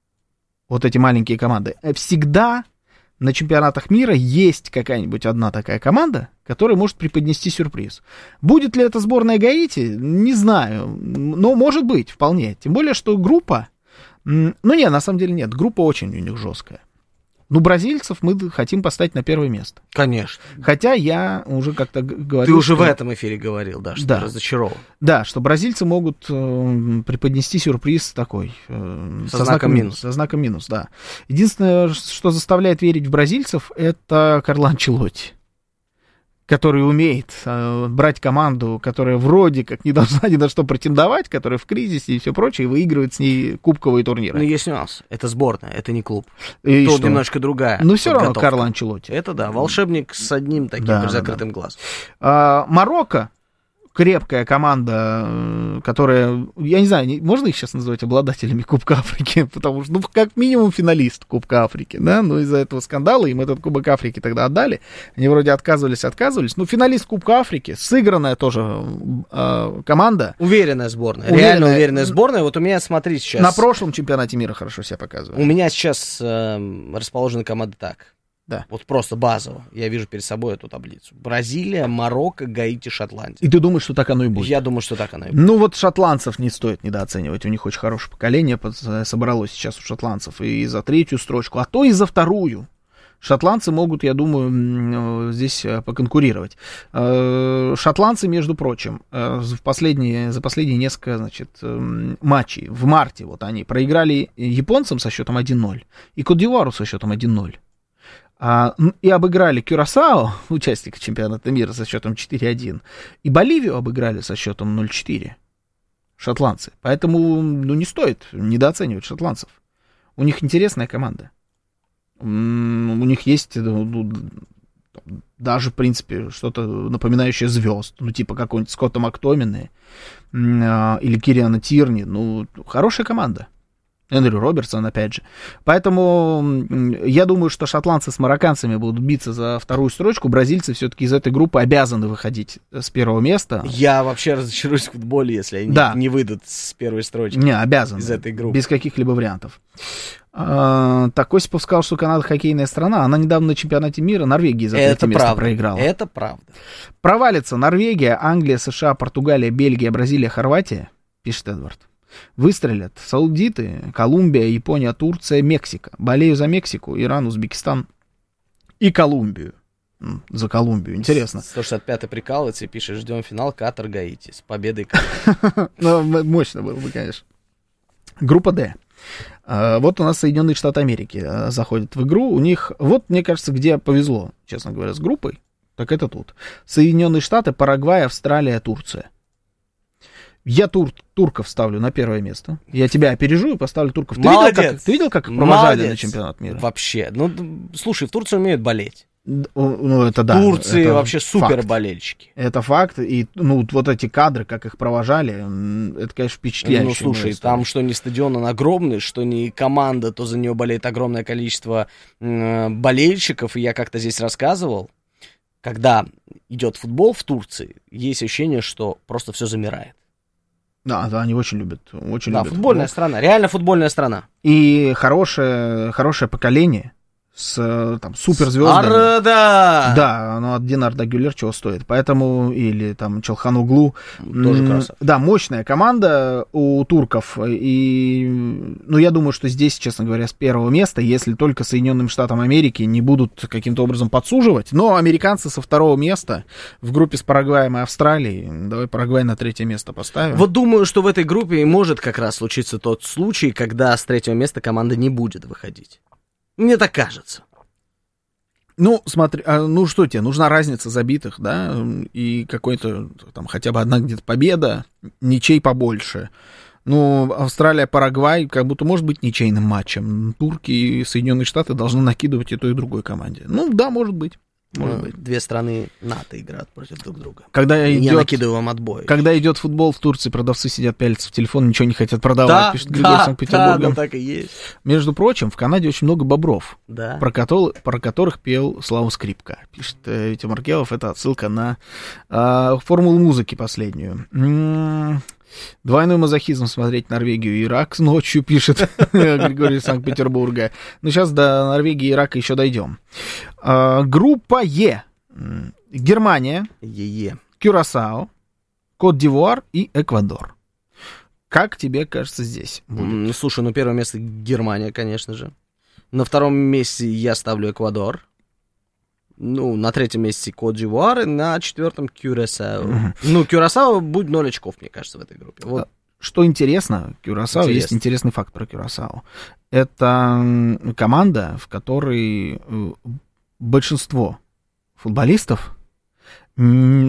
вот эти маленькие команды. Всегда на чемпионатах мира есть какая-нибудь одна такая команда, которая может преподнести сюрприз. Будет ли это сборная Гаити? Не знаю. Но может быть, вполне. Тем более, что группа... Ну, не, на самом деле нет. Группа очень у них жесткая. Ну, бразильцев мы хотим поставить на первое место. Конечно. Хотя я уже как-то говорил... Ты уже что... в этом эфире говорил, да, что да. разочарован. Да, что бразильцы могут э, преподнести сюрприз такой. Э, со, со знаком минус. Со знаком минус, да. Единственное, что заставляет верить в бразильцев, это Карло Анчелотти, который умеет э, брать команду, которая вроде как не должна ни на что претендовать, которая в кризисе и все прочее, и выигрывает с ней кубковые турниры. Но есть нюанс. Это сборная, это не клуб. И Тут что? немножко другая. Но все равно подготовка. Карло Анчелотти. Это да, волшебник с одним таким да, закрытым да. глазом. А, Марокко. Крепкая команда, которая, я не знаю, можно их сейчас называть обладателями Кубка Африки, потому что, ну, как минимум финалист Кубка Африки, да, но из-за этого скандала им этот Кубок Африки тогда отдали, они вроде отказывались, отказывались, ну, финалист Кубка Африки, сыгранная тоже э, команда. Уверенная сборная, уверенная, реально уверенная сборная, вот у меня, смотри, сейчас... На прошлом чемпионате мира хорошо себя показывает. У меня сейчас э, расположены команды так. Да. Вот просто базово. Я вижу перед собой эту таблицу. Бразилия, Марокко, Гаити, Шотландия. И ты думаешь, что так оно и будет? Я думаю, что так оно и будет. Ну вот шотландцев не стоит недооценивать. У них очень хорошее поколение собралось сейчас у шотландцев. И за третью строчку, а то и за вторую. Шотландцы могут, я думаю, здесь поконкурировать. Шотландцы, между прочим, в последние, за последние несколько, значит, матчей в марте вот они проиграли японцам со счетом один ноль и Кот-д'Ивуару со счетом один ноль. А, и обыграли Кюрасао, участника чемпионата мира, со счетом четыре один. И Боливию обыграли со счетом ноль четыре. Шотландцы. Поэтому, ну, не стоит недооценивать шотландцев. У них интересная команда. У них есть, ну, даже, в принципе, что-то напоминающее звезд. Ну, типа какой-нибудь Скотта Мактомини или Кириана Тирни. Ну, хорошая команда. Эндрю Робертсон, опять же. Поэтому я думаю, что шотландцы с марокканцами будут биться за вторую строчку. Бразильцы все-таки из этой группы обязаны выходить с первого места. Я вообще разочаруюсь в футболе, если они да. не выйдут с первой строчки. Не, обязаны. Из этой группы. Без каких-либо вариантов. А, так, Осипов сказал, что Канада хоккейная страна. Она недавно на чемпионате мира Норвегии за третье место правда. проиграла. Это правда. Провалится Норвегия, Англия, США, Португалия, Бельгия, Бразилия, Хорватия, пишет Эдвард. Выстрелят саудиты, Колумбия, Япония, Турция, Мексика. Болею за Мексику, Иран, Узбекистан и Колумбию. За Колумбию, интересно. сто шестьдесят пятый прикалывается и пишет: ждем финал Катар, Гаити. С победой Катар. Мощно было бы, конечно. Группа Д. Вот у нас Соединенные Штаты Америки заходят в игру. У них, вот, мне кажется, где повезло, честно говоря, с группой, так это тут. Соединенные Штаты, Парагвай, Австралия, Турция. Я тур, турков ставлю на первое место. Я тебя опережу и поставлю турков. Ты Молодец. видел, как, ты видел, как их провожали Молодец. на чемпионат мира? Вообще. Ну, слушай, в Турции умеют болеть. Ну, это да. Турции это вообще супер факт. болельщики. Это факт. И, ну, вот эти кадры, как их провожали, это, конечно, впечатляюще. Ну, слушай, там что не стадион, он огромный, что не команда, то за нее болеет огромное количество э, болельщиков. И я как-то здесь рассказывал, когда идет футбол в Турции, есть ощущение, что просто все замирает. Да, да, они очень любят. Очень да, любят футбольная футбол. страна, реально футбольная страна. И хорошее, хорошее поколение с там суперзвездами. Арда! Да, но один Арда Гюлер чего стоит. Поэтому, или там Челханоглу. Тоже красавец. Да, мощная команда у турков. И, ну, я думаю, что здесь, честно говоря, с первого места, если только Соединенным Штатам Америки не будут каким-то образом подсуживать. Но американцы со второго места в группе с Парагваем и Австралией. Давай Парагвай на третье место поставим. Вот думаю, что в этой группе может как раз случиться тот случай, когда с третьего места команда не будет выходить. Мне так кажется. Ну, смотри, а, ну что тебе, нужна разница забитых, да, и какой-то, там, хотя бы одна где-то победа, ничей побольше. Ну, Австралия, Парагвай как будто может быть ничейным матчем. Турки и Соединенные Штаты должны накидывать и той, и другой команде. Ну, да, может быть. Может ну, быть. Две страны НАТО играют против друг друга. Когда я идет, накидываю вам отбой. Когда идет футбол в Турции, продавцы сидят, пялятся в телефон, ничего не хотят продавать, да, пишет Григорий да, Санкт-Петербурга. Да, ну так и есть. Между прочим, в Канаде очень много бобров, да. про, котол, про которых пел Слава Скрипка. Пишет э, Витя Маркелов, это отсылка на э, формулу музыки последнюю. М-м-м. Двойной мазохизм смотреть Норвегию и Ирак ночью, пишет Григорий из Санкт-Петербурга. Ну, сейчас до Норвегии и Ирака еще дойдем. А, группа Е. Германия, Е-е. Кюрасао, Кот-д'Ивуар и Эквадор. Как тебе кажется здесь будет? Mm, слушай, ну первое место Германия, конечно же. На втором месте я ставлю Эквадор. Ну, на третьем месте Кот-д'Ивуар, и на четвертом Кюрасао. Uh-huh. Ну, Кюрасао будет ноль очков, мне кажется, в этой группе. Вот. Что интересно, Кюрасао, Интересно. Есть интересный факт про Кюрасао. Это команда, в которой большинство футболистов, я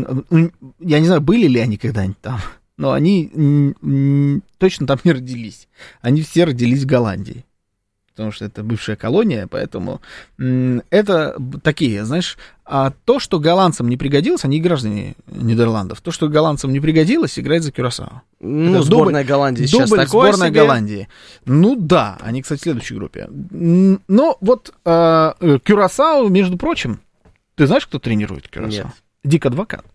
не знаю, были ли они когда-нибудь там, но они точно там не родились. Они все родились в Голландии, потому что это бывшая колония, поэтому это такие, знаешь, а то, что голландцам не пригодилось, они граждане Нидерландов, то, что голландцам не пригодилось, играет за Кюрасао. Ну, это сборная дубль, Голландии сейчас дубль такое сборная себе. Голландии. Ну да, они, кстати, в следующей группе. Но вот э, Кюрасао, между прочим, ты знаешь, кто тренирует Кюрасао? Нет. Дик Адвокат.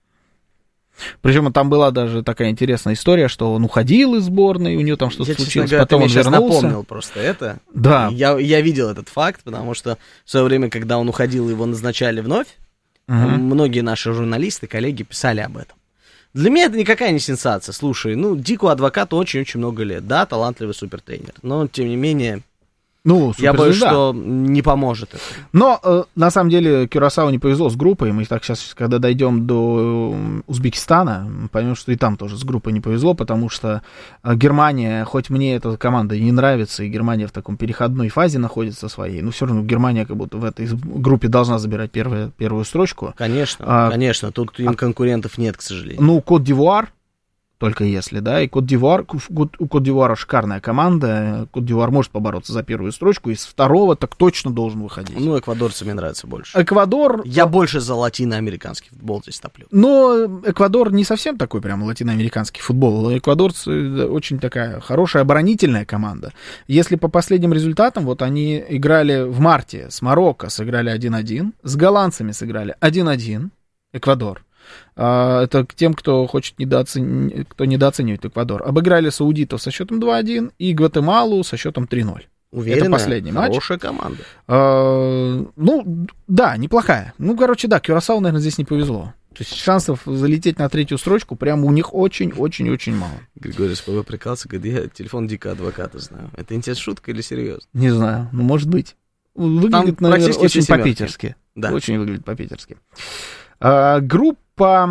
Причем там была даже такая интересная история, что он уходил из сборной, у него там что-то я, случилось, говоря, потом ты он мне вернулся. Я напомнил просто это. Да. Я, я видел этот факт, потому что в свое время, когда он уходил, его назначали вновь, угу. многие наши журналисты, коллеги писали об этом. Для меня это никакая не сенсация. Слушай, ну, Дику Адвокату очень-очень много лет. Да, талантливый супертренер. Но, тем не менее, ну, я боюсь, что не поможет это. Но, э, на самом деле, Кюрасао не повезло с группой. Мы так сейчас, когда дойдем до Узбекистана, поймем, что и там тоже с группой не повезло, потому что э, Германия, хоть мне эта команда и не нравится, и Германия в таком переходной фазе находится своей, но все равно Германия как будто в этой группе должна забирать первую, первую строчку. Конечно, а, конечно. Тут им а, конкурентов нет, к сожалению. Ну, Кот-д'Ивуар, только если, да, и Кот-д'Ивуар, у Кот-д'Ивуара шикарная команда, Кот-д'Ивуар может побороться за первую строчку, из второго так точно должен выходить. Ну, эквадорцы мне нравятся больше. Эквадор... Я больше за латиноамериканский футбол здесь топлю. Но Эквадор не совсем такой прям латиноамериканский футбол. Эквадорцы очень такая хорошая оборонительная команда. Если по последним результатам, вот они играли в марте с Марокко, сыграли один-один, с голландцами сыграли один-один, Эквадор. Это к тем, кто хочет недооцени... кто недооценивает Эквадор. Обыграли саудитов со счетом два-один и Гватемалу со счетом три-ноль. Уверенная, это последний матч. Хорошая команда. А, ну, да, неплохая. Ну, короче, да, Кюрасао, наверное, здесь не повезло. То есть шансов залететь на третью строчку прям у них очень-очень-очень мало. Григорий СПВ прикался, говорит, я телефон Дика Адвоката знаю. Это интересная шутка или серьезно? Не знаю, ну, может быть. Выглядит, там наверное, очень по-питерски. Да. Очень выглядит по-питерски. А, группа...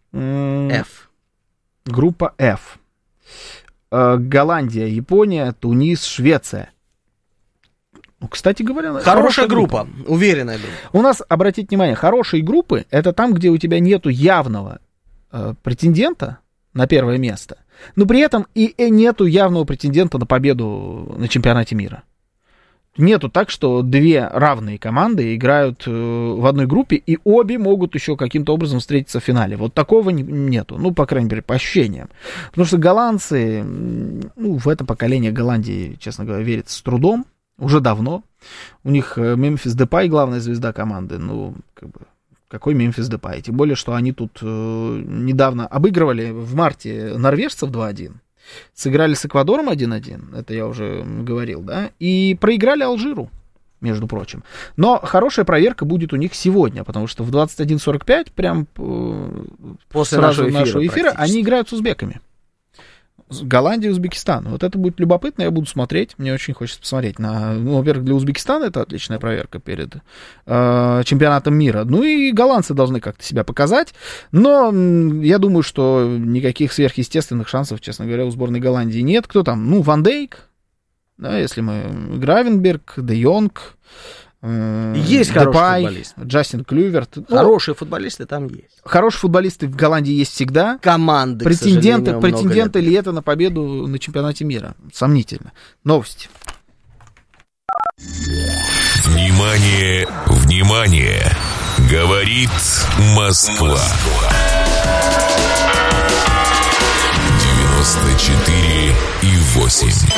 F. Группа F. А, Голландия, Япония, Тунис, Швеция. Ну, кстати говоря, хорошая, хорошая группа. группа, уверенная группа. У нас, обратите внимание, хорошие группы — это там, где у тебя нету явного э, претендента на первое место, но при этом и нету явного претендента на победу на чемпионате мира. Нету так, что две равные команды играют э, в одной группе, и обе могут еще каким-то образом встретиться в финале. Вот такого не, нету, ну, по крайней мере, по ощущениям. Потому что голландцы, ну, в это поколение Голландии, честно говоря, верят с трудом, уже давно. У них Мемфис Депай, главная звезда команды, ну, как бы, какой Мемфис Депай? Тем более, что они тут э, недавно обыгрывали в марте норвежцев два-один. Сыграли с Эквадором один-один, это я уже говорил, да, и проиграли Алжиру между прочим. Но хорошая проверка будет у них сегодня, потому что в двадцать один сорок пять, прям э, после сразу нашего эфира, нашего эфира они играют с узбеками. Голландия и Узбекистан. Вот это будет любопытно, я буду смотреть. Мне очень хочется посмотреть на... Ну, во-первых, для Узбекистана это отличная проверка перед э, чемпионатом мира. Ну и голландцы должны как-то себя показать. Но я думаю, что никаких сверхъестественных шансов, честно говоря, у сборной Голландии нет. Кто там? Ну, Ван Дейк, да, если мы... Гравенберг, Де Йонг, есть Депай, хорошие футболисты. Джастин Клюверт. Хорошие ну, футболисты там есть. Хорошие футболисты в Голландии есть всегда. Команды, претенденты, к претенденты ли это на победу на чемпионате мира? Сомнительно. Новости. Внимание, внимание! Говорит Москва. девяносто четыре и восемь.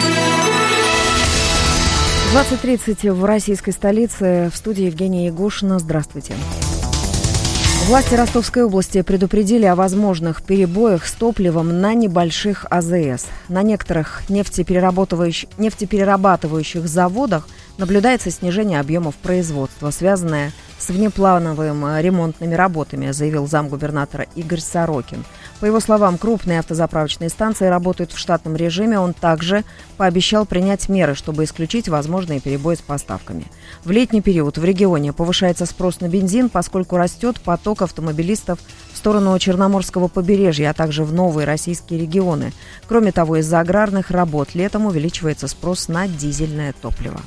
двадцать тридцать в российской столице. В студии Евгения Егошина. Здравствуйте. Власти Ростовской области предупредили о возможных перебоях с топливом на небольших АЗС. На некоторых нефтеперерабатывающих, нефтеперерабатывающих заводах наблюдается снижение объемов производства, связанное с внеплановыми ремонтными работами, заявил замгубернатора Игорь Сорокин. По его словам, крупные автозаправочные станции работают в штатном режиме. Он также пообещал принять меры, чтобы исключить возможные перебои с поставками. В летний период в регионе повышается спрос на бензин, поскольку растет поток автомобилистов в сторону Черноморского побережья, а также в новые российские регионы. Кроме того, из-за аграрных работ летом увеличивается спрос на дизельное топливо.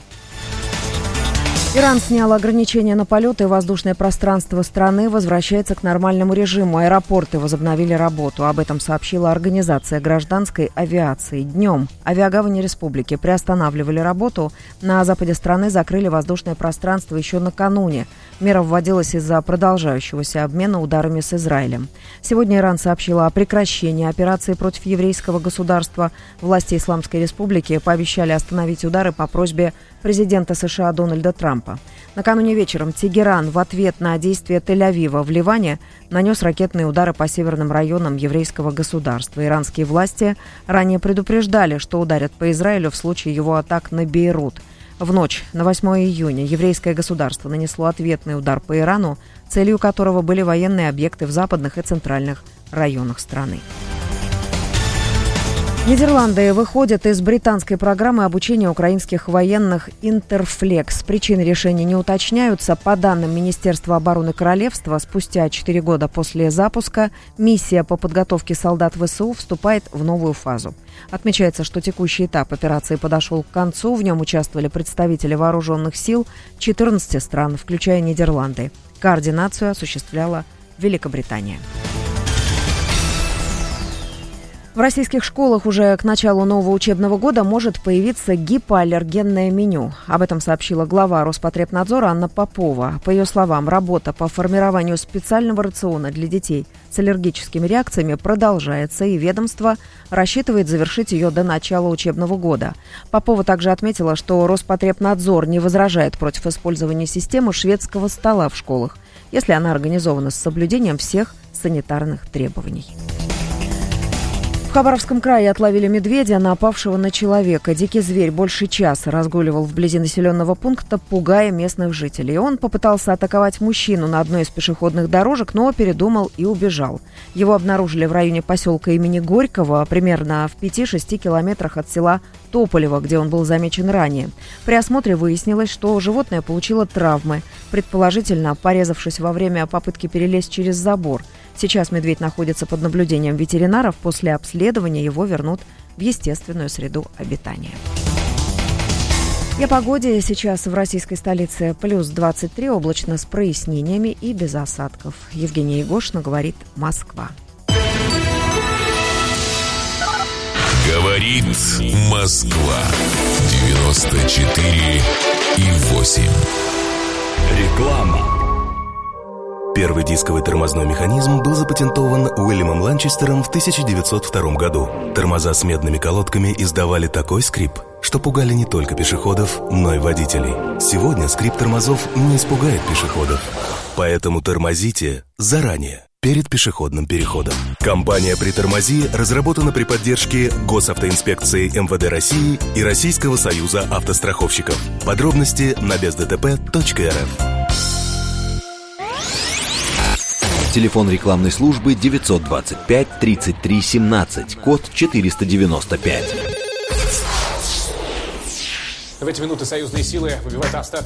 Иран снял ограничения на полеты, и воздушное пространство страны возвращается к нормальному режиму. Аэропорты возобновили работу. Об этом сообщила Организация гражданской авиации. Днем авиагавани республики приостанавливали работу. На западе страны закрыли воздушное пространство еще накануне. Мера вводилась из-за продолжающегося обмена ударами с Израилем. Сегодня Иран сообщила о прекращении операции против еврейского государства. Власти Исламской республики пообещали остановить удары по просьбе президента США Дональда Трампа. Накануне вечером Тегеран в ответ на действия Тель-Авива в Ливане нанес ракетные удары по северным районам еврейского государства. Иранские власти ранее предупреждали, что ударят по Израилю в случае его атак на Бейрут. В ночь на восьмое июня еврейское государство нанесло ответный удар по Ирану, целью которого были военные объекты в западных и центральных районах страны. Нидерланды выходят из британской программы обучения украинских военных «Интерфлекс». Причины решения не уточняются. По данным Министерства обороны Королевства, спустя четыре года после запуска миссия по подготовке солдат ВСУ вступает в новую фазу. Отмечается, что текущий этап операции подошел к концу. В нем участвовали представители вооруженных сил четырнадцати стран, включая Нидерланды. Координацию осуществляла Великобритания. В российских школах уже к началу нового учебного года может появиться гипоаллергенное меню. Об этом сообщила глава Роспотребнадзора Анна Попова. По ее словам, работа по формированию специального рациона для детей с аллергическими реакциями продолжается, и ведомство рассчитывает завершить ее до начала учебного года. Попова также отметила, что Роспотребнадзор не возражает против использования системы шведского стола в школах, если она организована с соблюдением всех санитарных требований. В Хабаровском крае отловили медведя, напавшего на человека. Дикий зверь больше часа разгуливал вблизи населенного пункта, пугая местных жителей. Он попытался атаковать мужчину на одной из пешеходных дорожек, но передумал и убежал. Его обнаружили в районе поселка имени Горького, примерно в пяти-шести километрах от села Тополево, где он был замечен ранее. При осмотре выяснилось, что животное получило травмы, предположительно порезавшись во время попытки перелезть через забор. Сейчас медведь находится под наблюдением ветеринаров. После обследования его вернут в естественную среду обитания. И о погоде. Сейчас в российской столице плюс двадцать три, облачно с прояснениями и без осадков. Евгения Егошина, говорит Москва. Говорит Москва. девяносто четыре и восемь. Реклама. Первый дисковый тормозной механизм был запатентован Уильямом Ланчестером в тысяча девятьсот втором году. Тормоза с медными колодками издавали такой скрип, что пугали не только пешеходов, но и водителей. Сегодня скрип тормозов не испугает пешеходов. Поэтому тормозите заранее. перед пешеходным переходом. Компания «Притормози» разработана при поддержке Госавтоинспекции эм вэ дэ России и Российского союза автостраховщиков. Подробности на без дэ тэ пэ точка эр эф. Телефон рекламной службы девятьсот двадцать пять тридцать три семнадцать, код четыреста девяносто пять. В эти минуты союзные силы выбивают остатки